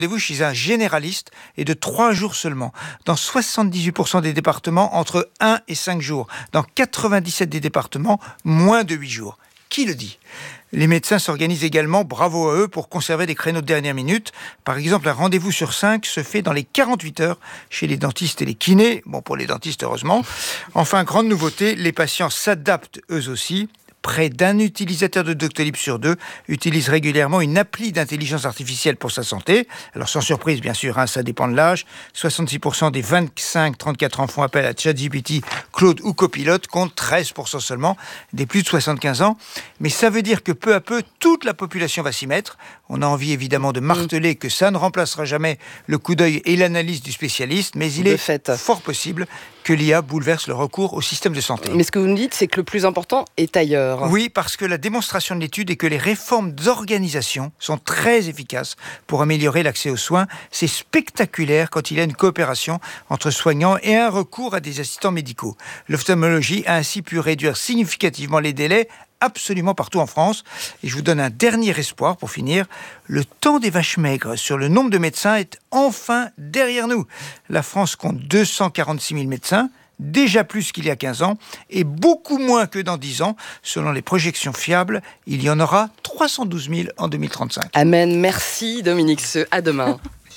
Rendez-vous chez un généraliste est de 3 jours seulement. Dans 78% des départements, entre 1 et 5 jours. Dans 97 des départements, moins de 8 jours. Qui le dit ? Les médecins s'organisent également, bravo à eux, pour conserver des créneaux de dernière minute. Par exemple, un rendez-vous sur 5 se fait dans les 48 heures chez les dentistes et les kinés. Bon, pour les dentistes, heureusement. Enfin, grande nouveauté, les patients s'adaptent eux aussi. Près d'un utilisateur de Doctolib sur 2 utilise régulièrement une appli d'intelligence artificielle pour sa santé. Alors sans surprise, bien sûr, ça dépend de l'âge. 66% des 25-34 ans font appel à ChatGPT, Claude ou Copilote, contre 13% seulement des plus de 75 ans. Mais ça veut dire que peu à peu, toute la population va s'y mettre. On a envie évidemment de marteler que ça ne remplacera jamais le coup d'œil et l'analyse du spécialiste, mais il est fort possible que l'IA bouleverse le recours au système de santé. Mais ce que vous me dites, c'est que le plus important est ailleurs. Oui, parce que la démonstration de l'étude est que les réformes d'organisation sont très efficaces pour améliorer l'accès aux soins. C'est spectaculaire quand il y a une coopération entre soignants et un recours à des assistants médicaux. L'ophtalmologie a ainsi pu réduire significativement les délais absolument partout en France. Et je vous donne un dernier espoir pour finir. Le temps des vaches maigres sur le nombre de médecins est enfin derrière nous. La France compte 246 000 médecins, déjà plus qu'il y a 15 ans, et beaucoup moins que dans 10 ans. Selon les projections fiables, il y en aura 312 000 en 2035. Amen. Merci Dominique Seux. À demain.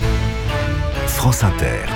France Inter.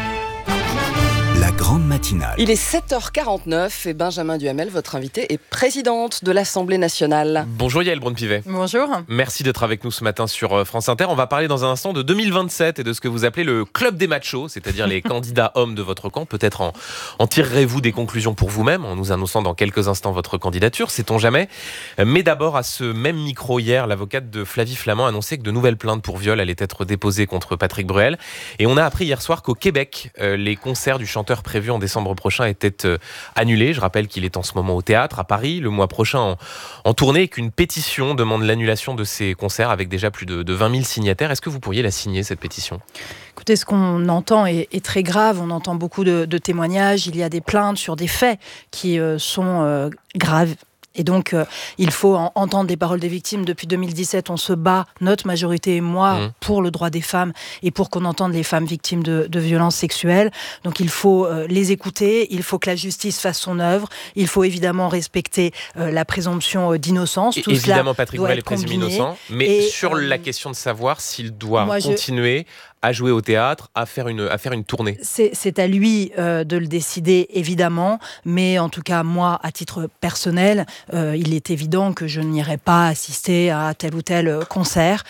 La grande matinale. Il est 7h49 et Benjamin Duhamel, votre invitée, est présidente de l'Assemblée nationale. Bonjour Yael Braun-Pivet. Bonjour. Merci d'être avec nous ce matin sur France Inter. On va parler dans un instant de 2027 et de ce que vous appelez le club des machos, c'est-à-dire les candidats hommes de votre camp. Peut-être en tirerez-vous des conclusions pour vous-même en nous annonçant dans quelques instants votre candidature, sait-on jamais. Mais d'abord, à ce même micro hier, l'avocate de Flavie Flament annonçait que de nouvelles plaintes pour viol allaient être déposées contre Patrick Bruel. Et on a appris hier soir qu'au Québec, les concerts du chanteur prévus en décembre prochain étaient annulés. Je rappelle qu'il est en ce moment au théâtre à Paris, le mois prochain en tournée, et qu'une pétition demande l'annulation de ces concerts avec déjà plus de 20 000 signataires. Est-ce que vous pourriez la signer, cette pétition ? Écoutez, ce qu'on entend est très grave. On entend beaucoup de témoignages. Il y a des plaintes sur des faits qui sont graves. Et donc, il faut entendre les paroles des victimes. Depuis 2017, on se bat, notre majorité et moi, pour le droit des femmes et pour qu'on entende les femmes victimes de violences sexuelles. Donc, il faut les écouter, il faut que la justice fasse son œuvre, il faut évidemment respecter la présomption d'innocence. Tout évidemment, cela Patrick doit Bruel est être présumé combiné. innocent, mais sur la question de savoir s'il doit continuer à jouer au théâtre, à faire une tournée. C'est à lui de le décider, évidemment, mais en tout cas, moi, à titre personnel, il est évident que je n'irai pas assister à tel ou tel concert.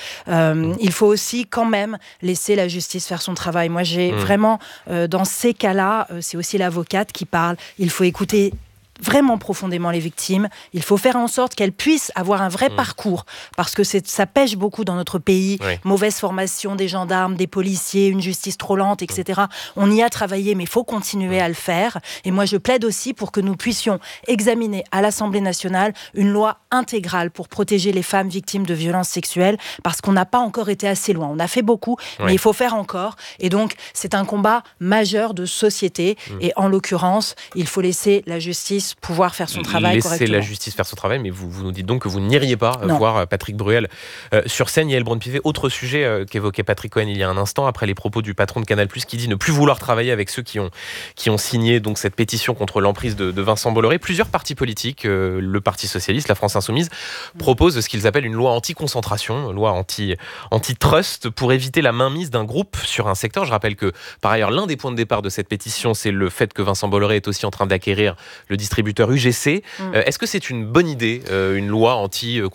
Il faut aussi quand même laisser la justice faire son travail. Moi, j'ai vraiment, dans ces cas-là, c'est aussi l'avocate qui parle. Il faut écouter vraiment profondément les victimes. Il faut faire en sorte qu'elles puissent avoir un vrai parcours, parce que ça pêche beaucoup dans notre pays. Oui. Mauvaise formation des gendarmes, des policiers, une justice trop lente, etc. On y a travaillé, mais il faut continuer à le faire. Et moi, je plaide aussi pour que nous puissions examiner à l'Assemblée nationale une loi intégrale pour protéger les femmes victimes de violences sexuelles, parce qu'on n'a pas encore été assez loin. On a fait beaucoup, mais il faut faire encore. Et donc, c'est un combat majeur de société. Et en l'occurrence, il faut laisser la justice pouvoir faire son travail correctement. Laisser la justice faire son travail, mais vous nous dites donc que vous n'iriez pas voir Patrick Bruel sur scène. Yael Braun-Pivet, autre sujet qu'évoquait Patrick Cohen il y a un instant, après les propos du patron de Canal+, qui dit ne plus vouloir travailler avec ceux qui ont signé donc cette pétition contre l'emprise de Vincent Bolloré. Plusieurs partis politiques, le Parti Socialiste, la France Insoumise, proposent ce qu'ils appellent une loi anti-concentration, une loi anti-trust, pour éviter la mainmise d'un groupe sur un secteur. Je rappelle que, par ailleurs, l'un des points de départ de cette pétition, c'est le fait que Vincent Bolloré est aussi en train d'acquérir le distributeur UGC. Est-ce que c'est une bonne idée, une loi anti-concentration ?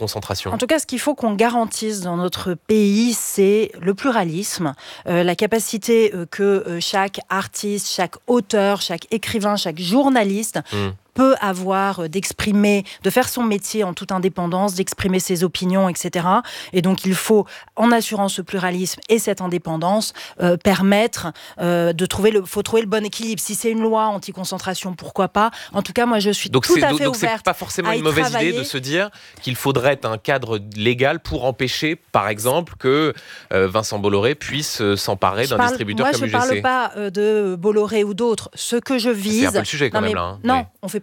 En tout cas, ce qu'il faut qu'on garantisse dans notre pays, c'est le pluralisme, la capacité que chaque artiste, chaque auteur, chaque écrivain, chaque journaliste peut avoir d'exprimer, de faire son métier en toute indépendance, d'exprimer ses opinions, etc. Et donc, il faut, en assurant ce pluralisme et cette indépendance, permettre de trouver le bon équilibre. Si c'est une loi anti-concentration, pourquoi pas ? En tout cas, moi, je suis tout à fait ouverte. Donc, c'est pas forcément une mauvaise idée de se dire qu'il faudrait un cadre légal pour empêcher, par exemple, que Vincent Bolloré puisse s'emparer d'un distributeur comme UGC. Moi, je ne parle pas de Bolloré ou d'autres. Ce que je vise... C'est un peu le sujet quand même, là. Non, on ne fait pas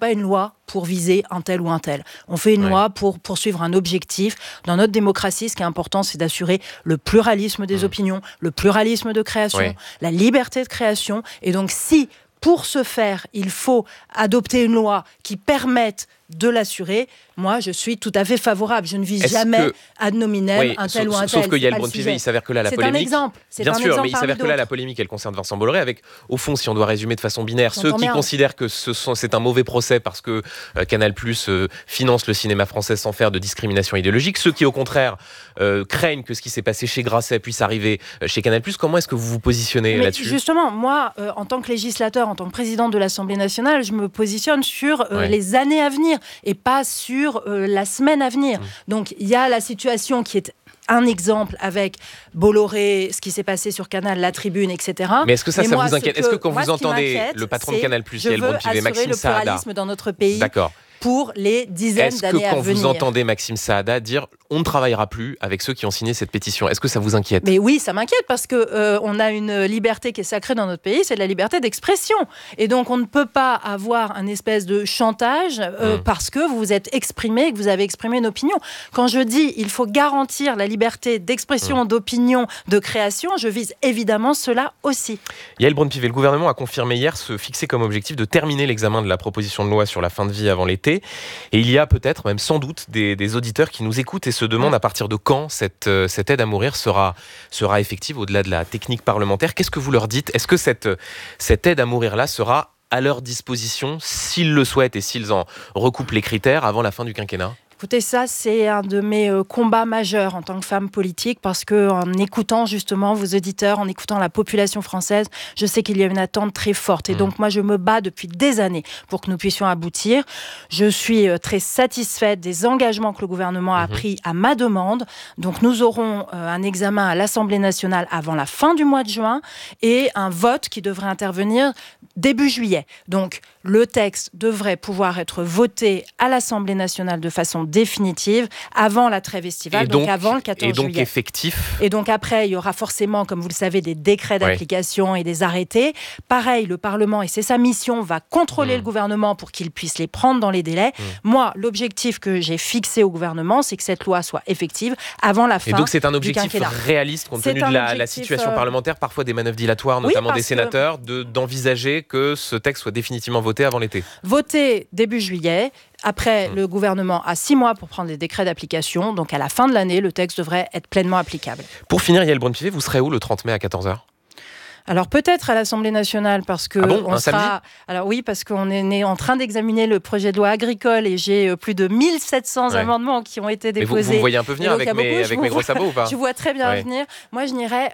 pas une loi pour viser un tel ou un tel. On fait une loi pour poursuivre un objectif. Dans notre démocratie, ce qui est important, c'est d'assurer le pluralisme des opinions, le pluralisme de création, la liberté de création. Et donc, si, pour ce faire, il faut adopter une loi qui permette de l'assurer, moi, je suis tout à fait favorable. Je ne vise jamais ad nominem un tel ou un tel. Sauf que Yael Braun-Pivet, il s'avère que là, la polémique... C'est un exemple. Bien sûr, mais il s'avère que là, la polémique, elle concerne Vincent Bolloré, avec, au fond, si on doit résumer de façon binaire, ceux qui considèrent que c'est un mauvais procès parce que Canal+ finance le cinéma français sans faire de discrimination idéologique, ceux qui, au contraire, craignent que ce qui s'est passé chez Grasset puisse arriver chez Canal+. Comment est-ce que vous vous positionnez là-dessus ? Justement, moi, en tant que législateur, en tant que présidente de l'Assemblée nationale, je me positionne sur les années à venir et pas sur la semaine à venir. Donc, il y a la situation qui est un exemple avec Bolloré, ce qui s'est passé sur Canal, La Tribune, etc. Mais est-ce que ça vous inquiète ? Est-ce que quand vous entendez le patron de Canal+, Yael Braun-Pivet, Maxime Saada... le pluralisme dans notre pays. D'accord. Pour les dizaines d'années à venir. Est-ce que quand vous entendez Maxime Saada dire on ne travaillera plus avec ceux qui ont signé cette pétition, est-ce que ça vous inquiète ? Mais oui, ça m'inquiète parce que on a une liberté qui est sacrée dans notre pays, c'est la liberté d'expression. Et donc on ne peut pas avoir un espèce de chantage parce que vous vous êtes exprimé, que vous avez exprimé une opinion. Quand je dis il faut garantir la liberté d'expression, d'opinion, de création, je vise évidemment cela aussi. Yael Braun-Pivet, le gouvernement a confirmé hier se fixer comme objectif de terminer l'examen de la proposition de loi sur la fin de vie avant l'été. Et il y a peut-être, même sans doute, des auditeurs qui nous écoutent et se demandent à partir de quand cette aide à mourir sera effective au-delà de la technique parlementaire. Qu'est-ce que vous leur dites ? Est-ce que cette aide à mourir-là sera à leur disposition, s'ils le souhaitent et s'ils en recoupent les critères, avant la fin du quinquennat ? Écoutez, ça, c'est un de mes combats majeurs en tant que femme politique parce qu'en écoutant justement vos auditeurs, en écoutant la population française, je sais qu'il y a une attente très forte. Et donc, moi, je me bats depuis des années pour que nous puissions aboutir. Je suis très satisfaite des engagements que le gouvernement a pris à ma demande. Donc, nous aurons un examen à l'Assemblée nationale avant la fin du mois de juin et un vote qui devrait intervenir début juillet. Donc, le texte devrait pouvoir être voté à l'Assemblée nationale de façon définitive avant la trêve estivale, donc avant le 14 juillet. Et donc effectif. Et donc après, il y aura forcément, comme vous le savez, des décrets d'application et des arrêtés. Pareil, le Parlement, et c'est sa mission, va contrôler le gouvernement pour qu'il puisse les prendre dans les délais. Moi, l'objectif que j'ai fixé au gouvernement, c'est que cette loi soit effective avant la fin du quinquennat. Et donc c'est un objectif réaliste, compte tenu de la situation parlementaire, parfois des manœuvres dilatoires, notamment des sénateurs, d'envisager que ce texte soit définitivement voté avant l'été. Voté début juillet. Après, le gouvernement a 6 mois pour prendre les décrets d'application. Donc, à la fin de l'année, le texte devrait être pleinement applicable. Pour finir, Yael Braun-Pivet, vous serez où le 30 mai à 14h ? Alors peut-être à l'Assemblée nationale parce que samedi ? Alors oui, parce qu'on est en train d'examiner le projet de loi agricole et j'ai plus de 1700 amendements qui ont été déposés. Mais vous me voyez un peu venir avec mes gros sabots ou pas ? Je vois très bien venir. Moi, je n'irai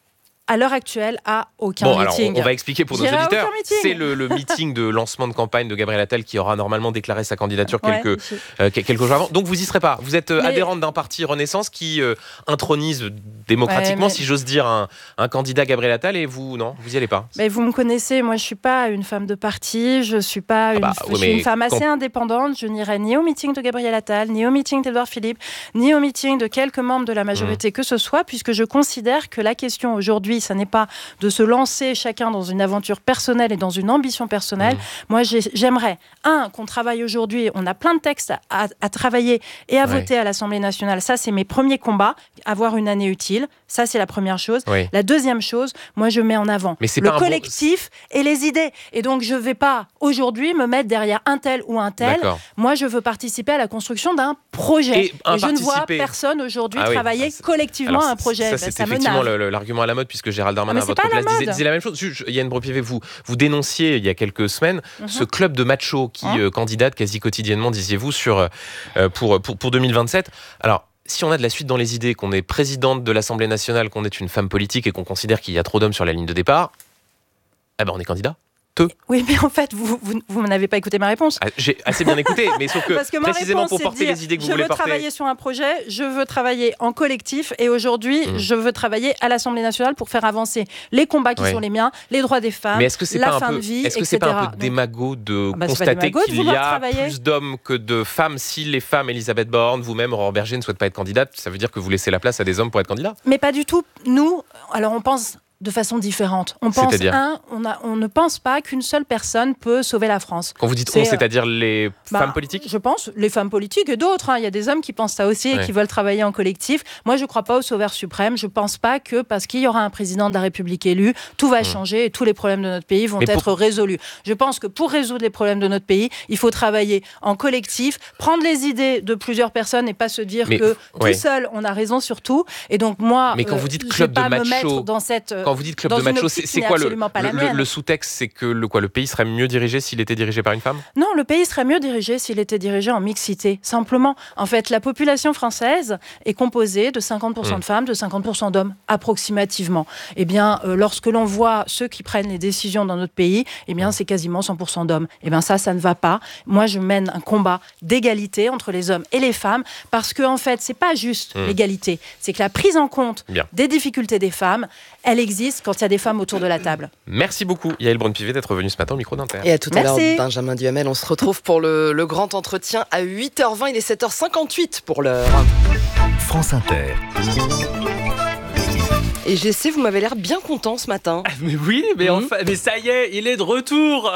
à l'heure actuelle à aucun meeting. Alors on va expliquer pour nos auditeurs. C'est le meeting de lancement de campagne de Gabriel Attal qui aura normalement déclaré sa candidature quelques jours avant. Donc vous y serez pas. Vous êtes adhérente d'un parti Renaissance qui intronise démocratiquement, si j'ose dire, un candidat Gabriel Attal, et vous, non, vous y allez pas. Mais vous me connaissez, moi je suis pas une femme de parti, je suis pas je suis une femme assez indépendante. Je n'irai ni au meeting de Gabriel Attal, ni au meeting d'Édouard Philippe, ni au meeting de quelques membres de la majorité que ce soit, puisque je considère que la question aujourd'hui, ça n'est pas de se lancer chacun dans une aventure personnelle et dans une ambition personnelle. Moi, j'aimerais, qu'on travaille aujourd'hui. On a plein de textes à travailler et à voter à l'Assemblée nationale. Ça, c'est mes premiers combats. Avoir une année utile. Ça, c'est la première chose. La deuxième chose, moi, je mets en avant le collectif et les idées. Et donc, je ne vais pas aujourd'hui me mettre derrière un tel ou un tel. Moi, je veux participer à la construction d'un projet. Et je ne vois personne aujourd'hui travailler collectivement un projet. Ça, c'est effectivement l'argument à la mode, puisque Gérald Darmanin, à votre place, disait la même chose. Yael Braun-Pivet, vous dénonciez il y a quelques semaines ce club de machos qui candidate quasi quotidiennement, disiez-vous, pour 2027. Alors, si on a de la suite dans les idées, qu'on est présidente de l'Assemblée nationale, qu'on est une femme politique et qu'on considère qu'il y a trop d'hommes sur la ligne de départ, on est candidat. Oui, mais en fait, vous n'avez pas écouté ma réponse. J'ai assez bien écouté, mais sauf que précisément pour porter les idées que vous voulez porter. Je veux travailler sur un projet, je veux travailler en collectif, et aujourd'hui, je veux travailler à l'Assemblée nationale pour faire avancer les combats qui sont les miens, les droits des femmes, la fin de vie, etc. Est-ce que c'est pas un peu démago de constater qu'il y a plus d'hommes que de femmes si les femmes, Elisabeth Borne, vous-même, Aurore Bergé, ne souhaitent pas être candidate? Ça veut dire que vous laissez la place à des hommes pour être candidats? Mais pas du tout. Nous, alors on pense de façon différente. On ne pense pas qu'une seule personne peut sauver la France. Quand vous dites on, c'est-à-dire les femmes politiques ? Je pense les femmes politiques et d'autres. Il y a des hommes qui pensent ça aussi et qui veulent travailler en collectif. Moi, je ne crois pas au sauveur suprême. Je ne pense pas que parce qu'il y aura un président de la République élu, tout va changer et tous les problèmes de notre pays vont être résolus. Je pense que pour résoudre les problèmes de notre pays, il faut travailler en collectif, prendre les idées de plusieurs personnes et pas se dire que tout seul, on a raison sur tout. Et donc moi, mais quand vous dites club de macho, quand vous dites club de macho, c'est quoi le sous-texte ? C'est que le pays serait mieux dirigé s'il était dirigé par une femme ? Non, le pays serait mieux dirigé s'il était dirigé en mixité. Simplement, en fait, la population française est composée de 50% de femmes, de 50% d'hommes, approximativement. Eh bien, lorsque l'on voit ceux qui prennent les décisions dans notre pays, eh bien, c'est quasiment 100% d'hommes. Eh bien, ça ne va pas. Moi, je mène un combat d'égalité entre les hommes et les femmes parce que, en fait, c'est pas juste l'égalité. C'est que la prise en compte des difficultés des femmes, elle existe quand il y a des femmes autour de la table. Merci beaucoup, Yaël Braun-Pivet, d'être venue ce matin au micro d'Inter. Et à tout à l'heure, Benjamin Duhamel. On se retrouve pour le grand entretien à 8h20. Il est 7h58 pour l'heure. France Inter. Et GC, vous m'avez l'air bien content ce matin. Mais oui, mais enfin, mais ça y est, il est de retour.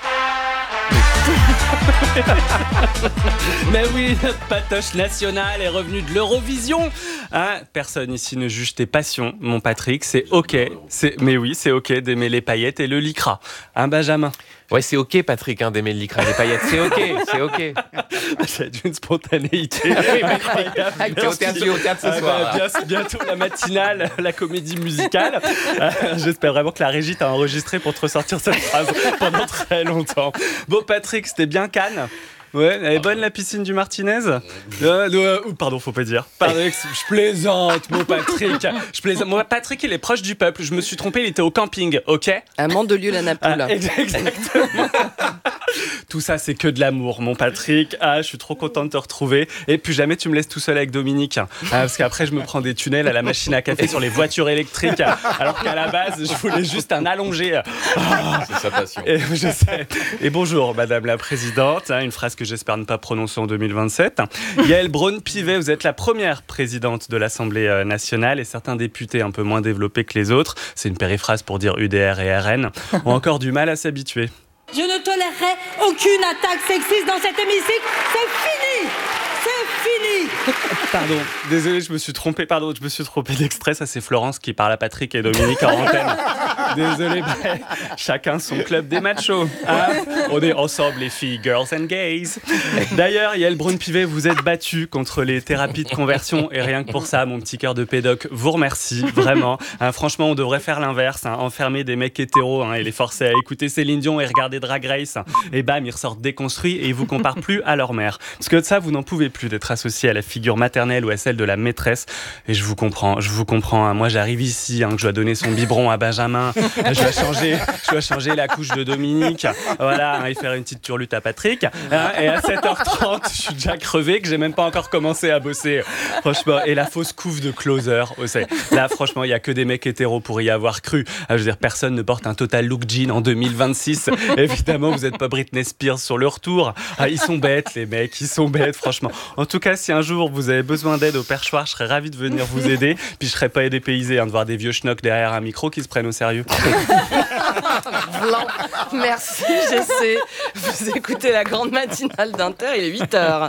Mais oui, notre patoche nationale est revenu de l'Eurovision. Personne ici ne juge tes passions, mon Patrick. C'est ok. Mais oui, c'est ok d'aimer les paillettes et le lycra. Benjamin. Ouais, c'est ok, Patrick, d'aimer le lycra et les paillettes. C'est ok. Ça a d'une spontanéité. Avec au théâtre ce soir. Bientôt la matinale, la comédie musicale. J'espère vraiment que la régie t'a enregistré pour te ressortir cette phrase pendant très longtemps. Bon, Patrick, c'était bien Cannes. Ouais, elle est bonne la piscine du Martinez. Pardon, faut pas dire. Pardon, je plaisante, mon Patrick. Mon Patrick, il est proche du peuple. Je me suis trompé, il était au camping, ok ? À Mandelieu-la-Napoule. Exactement. Tout ça, c'est que de l'amour, mon Patrick. Je suis trop content de te retrouver. Et plus jamais tu me laisses tout seul avec Dominique. Parce qu'après, je me prends des tunnels à la machine à café sur les voitures électriques. Alors qu'à la base, je voulais juste un allongé. C'est sa passion. Et, je sais. Et bonjour, Madame la Présidente. Une phrase que j'espère ne pas prononcer en 2027. Yaël Braun-Pivet, vous êtes la première présidente de l'Assemblée nationale et certains députés un peu moins développés que les autres, c'est une périphrase pour dire UDR et RN, ont encore du mal à s'habituer. Je ne tolérerai aucune attaque sexiste dans cet hémicycle. C'est fini. Pardon, désolé, je me suis trompé d'extrait. Ça, c'est Florence qui parle à Patrick et Dominique en antenne. Désolé, chacun son club des machos. On est ensemble, les filles, girls and gays. D'ailleurs, Yaël Braun-Pivet, vous êtes battue contre les thérapies de conversion. Et rien que pour ça, mon petit cœur de pédoc vous remercie, vraiment. Franchement, on devrait faire l'inverse. Enfermer des mecs hétéros et les forcer à écouter Céline Dion et regarder Drag Race. Et bam, ils ressortent déconstruits et ils vous comparent plus à leur mère. Parce que de ça, vous n'en pouvez plus d'être associé à la figure maternelle ou à celle de la maîtresse. Et je vous comprends. Moi, j'arrive ici, que je dois donner son biberon à Benjamin. Je dois changer la couche de Dominique. Voilà, et faire une petite turlute à Patrick. Et à 7h30, je suis déjà crevé, que j'ai même pas encore commencé à bosser. Franchement, et la fausse couve de closer. Là, franchement, il y a que des mecs hétéros pour y avoir cru. Je veux dire, personne ne porte un total look jean en 2026. Évidemment, vous n'êtes pas Britney Spears sur le retour. Ils sont bêtes, les mecs. Ils sont bêtes, franchement. En tout cas, si un jour vous avez besoin d'aide au perchoir, je serais ravi de venir vous aider. Puis je serais pas dépaysé de voir des vieux schnocks derrière un micro qui se prennent au sérieux. Blanc. Merci, GC. Vous écoutez la grande matinale d'Inter, il est 8h.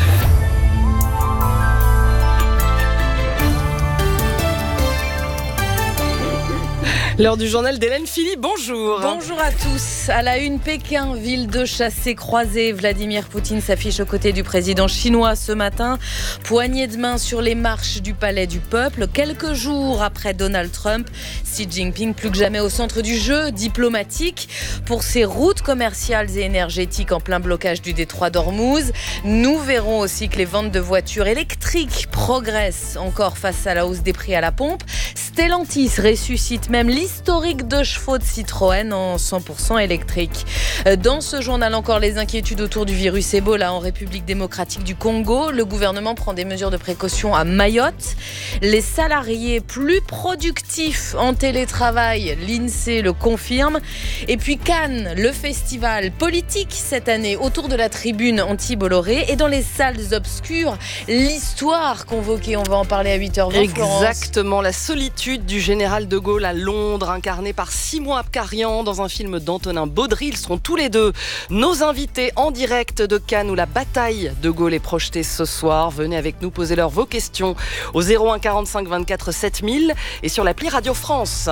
L'heure du journal d'Hélène Philly, bonjour. Bonjour à tous. À la une, Pékin, ville de chassés croisés. Vladimir Poutine s'affiche aux côtés du président chinois ce matin. Poignée de main sur les marches du palais du peuple. Quelques jours après Donald Trump, Xi Jinping plus que jamais au centre du jeu diplomatique pour ses routes commerciales et énergétiques en plein blocage du détroit d'Ormuz. Nous verrons aussi que les ventes de voitures électriques progressent encore face à la hausse des prix à la pompe. Stellantis ressuscite même l'historique de chevaux de Citroën en 100% électrique. Dans ce journal encore, les inquiétudes autour du virus Ebola en République démocratique du Congo. Le gouvernement prend des mesures de précaution à Mayotte. Les salariés plus productifs en télétravail, l'INSEE le confirme. Et puis Cannes, le festival politique cette année autour de la tribune anti-Bolloré. Et dans les salles obscures, l'histoire convoquée. On va en parler à 8h20. Exactement, la solitude solitude du général de Gaulle à Londres, incarné par Simon Abkarian dans un film d'Antonin Baudry. Ils seront tous les deux nos invités en direct de Cannes où la bataille de Gaulle est projetée ce soir. Venez avec nous poser vos questions au 01 45 24 7000 et sur l'appli Radio France.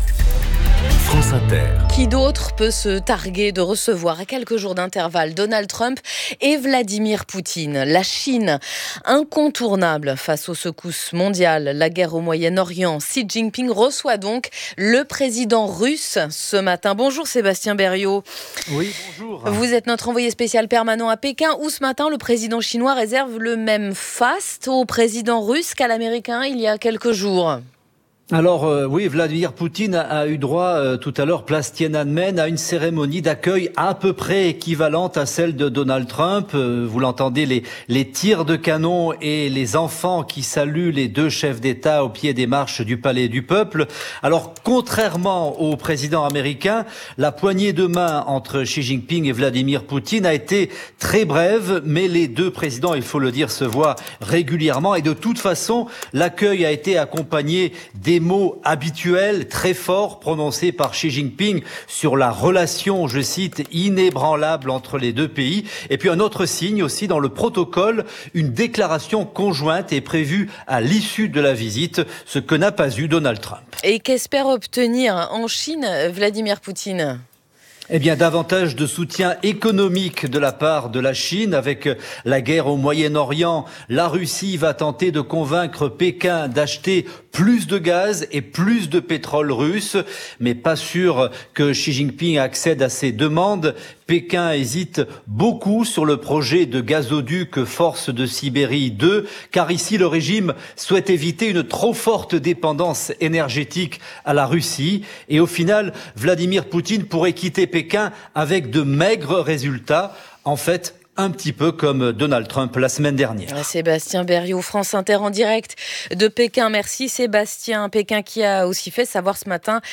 France Inter. Qui d'autre peut se targuer de recevoir à quelques jours d'intervalle Donald Trump et Vladimir Poutine? La Chine, incontournable face aux secousses mondiales, la guerre au Moyen-Orient. Xi Jinping reçoit donc le président russe ce matin. Bonjour Sébastien Berriot. Oui, bonjour. Vous êtes notre envoyé spécial permanent à Pékin où ce matin le président chinois réserve le même faste au président russe qu'à l'américain il y a quelques jours. Alors oui, Vladimir Poutine a eu droit tout à l'heure, place Tiananmen, à une cérémonie d'accueil à peu près équivalente à celle de Donald Trump. Vous l'entendez, les tirs de canon et les enfants qui saluent les deux chefs d'État au pied des marches du Palais du Peuple. Alors contrairement au président américain, la poignée de main entre Xi Jinping et Vladimir Poutine a été très brève, mais les deux présidents, il faut le dire, se voient régulièrement et de toute façon, l'accueil a été accompagné des mots habituels très forts prononcés par Xi Jinping sur la relation, je cite, inébranlable entre les deux pays. Et puis un autre signe aussi dans le protocole, une déclaration conjointe est prévue à l'issue de la visite, ce que n'a pas eu Donald Trump. Et qu'espère obtenir en Chine Vladimir Poutine ? Eh bien, davantage de soutien économique de la part de la Chine. Avec la guerre au Moyen-Orient, la Russie va tenter de convaincre Pékin d'acheter plus de gaz et plus de pétrole russe. Mais pas sûr que Xi Jinping accède à ces demandes. Pékin hésite beaucoup sur le projet de gazoduc Force de Sibérie 2, car ici le régime souhaite éviter une trop forte dépendance énergétique à la Russie. Et au final, Vladimir Poutine pourrait quitter Pékin avec de maigres résultats. En fait, un petit peu comme Donald Trump la semaine dernière. Sébastien Berriot, France Inter en direct de Pékin. Merci Sébastien. Pékin qui a aussi fait savoir ce matin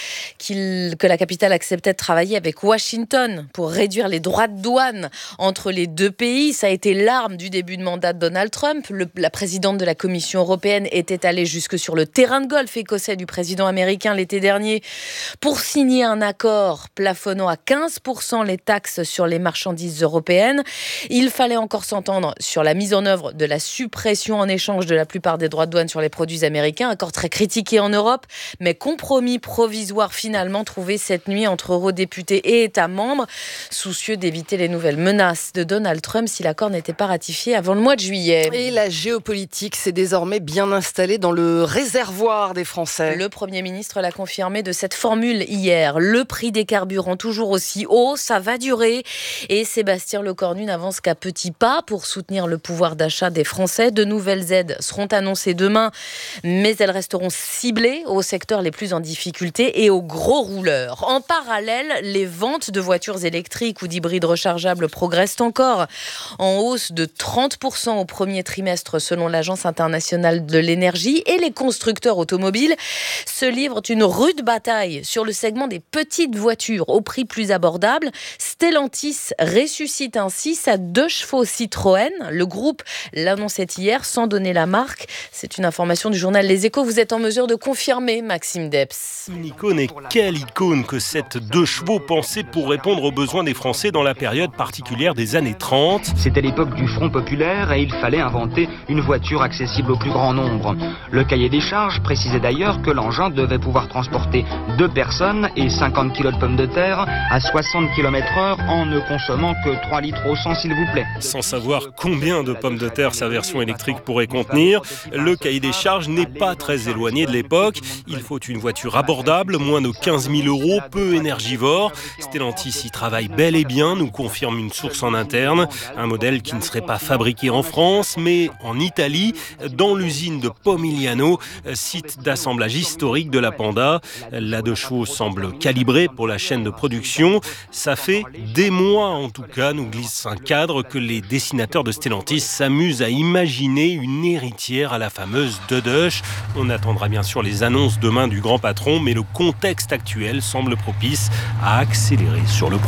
que la capitale acceptait de travailler avec Washington pour réduire les droits de douane entre les deux pays. Ça a été l'arme du début de mandat de Donald Trump. La présidente de la Commission européenne était allée jusque sur le terrain de golf écossais du président américain l'été dernier pour signer un accord plafonnant à 15% les taxes sur les marchandises européennes. Il fallait encore s'entendre sur la mise en œuvre de la suppression en échange de la plupart des droits de douane sur les produits américains, accord très critiqué en Europe, mais compromis provisoire finalement trouvé cette nuit entre eurodéputés et États membres, soucieux d'éviter les nouvelles menaces de Donald Trump si l'accord n'était pas ratifié avant le mois de juillet. Et la géopolitique s'est désormais bien installée dans le réservoir des Français. Le Premier ministre l'a confirmé de cette formule hier. Le prix des carburants toujours aussi haut, ça va durer. Et Sébastien Lecornu n'avance qu'à petits pas pour soutenir le pouvoir d'achat des Français. De nouvelles aides seront annoncées demain, mais elles resteront ciblées aux secteurs les plus en difficulté et aux gros rouleurs. En parallèle, les ventes de voitures électriques ou d'hybrides rechargeables progressent encore, en hausse de 30% au premier trimestre selon l'Agence internationale de l'énergie, et les constructeurs automobiles se livrent une rude bataille sur le segment des petites voitures au prix plus abordable. Stellantis ressuscite ainsi sa 2 chevaux Citroën. Le groupe l'annonçait hier sans donner la marque. C'est une information du journal Les Échos. Vous êtes en mesure de confirmer, Maxime Depps. Une icône, et quelle icône que cette 2 chevaux pensée pour répondre aux besoins des Français dans la période particulière des années 30. C'était l'époque du Front populaire et il fallait inventer une voiture accessible au plus grand nombre. Le cahier des charges précisait d'ailleurs que l'engin devait pouvoir transporter 2 personnes et 50 kg de pommes de terre à 60 km/h en ne consommant que 3 litres au 100 s'il vous plaît. Sans savoir combien de pommes de terre sa version électrique pourrait contenir, le cahier des charges n'est pas très éloigné de l'époque. Il faut une voiture abordable, moins de 15 000 €, peu énergivore. Stellantis y travaille bel et bien, nous confirme une source en interne. Un modèle qui ne serait pas fabriqué en France, mais en Italie, dans l'usine de Pomigliano, site d'assemblage historique de la Panda. La 2 chevaux semble calibrée pour la chaîne de production. Ça fait des mois, en tout cas, nous glisse un cadre que les dessinateurs de Stellantis s'amusent à imaginer une héritière à la fameuse Dudush. On attendra bien sûr les annonces demain du grand patron, mais le contexte actuel semble propice à accélérer sur le projet.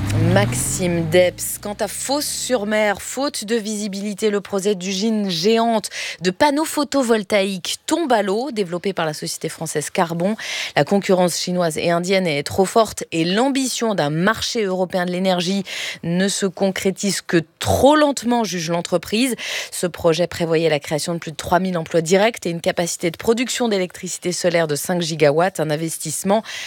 Maxime Depps. Quant à Fos-sur-Mer, faute de visibilité, le projet d'usine géante de panneaux photovoltaïques tombe à l'eau, développé par la société française Carbon. La concurrence chinoise et indienne est trop forte et l'ambition d'un marché européen de l'énergie ne se concrétise que trop lentement, juge l'entreprise. Ce projet prévoyait la création de plus de 3000 emplois directs et une capacité de production d'électricité solaire de 5 gigawatts, un investissement